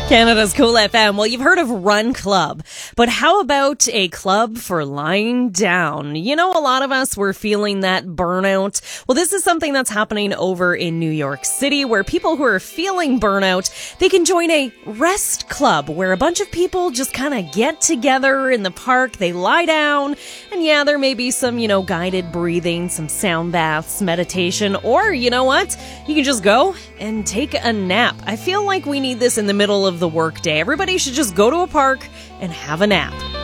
Canada's Cool FM. Well, you've heard of Run Club, but how about a club for lying down? You know, a lot of us were feeling that burnout. Well, this is something that's happening over in New York City, where people who are feeling burnout, they can join a rest club where a bunch of people just kind of get together in the park. They lie down, and yeah, there may be some, guided breathing, some sound baths, meditation, or you know what? You can just go and take a nap. I feel like we need this in the middle of the workday. Everybody should just go to a park and have a nap.